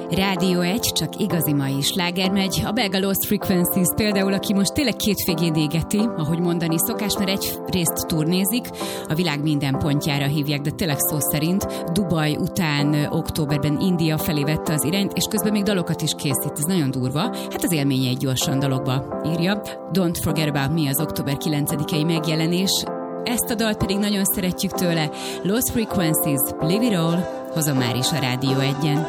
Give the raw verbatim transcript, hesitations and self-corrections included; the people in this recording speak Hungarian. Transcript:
Rádió egy, csak igazi mai sláger megy. A belga Lost Frequencies például, aki most tényleg két végén égeti, ahogy mondani szokás, mert egy részt turnézik, a világ minden pontjára hívják, de tényleg szó szerint. Dubaj után októberben India felé vette az irányt, és közben még dalokat is készít, ez nagyon durva. Hát az élményeit gyorsan dalokba írja. Don't Forget About Me az október kilencedikei megjelenés. Ezt a dalt pedig nagyon szeretjük tőle. Lost Frequencies, Leave It All, hozom már is a Rádió egyen.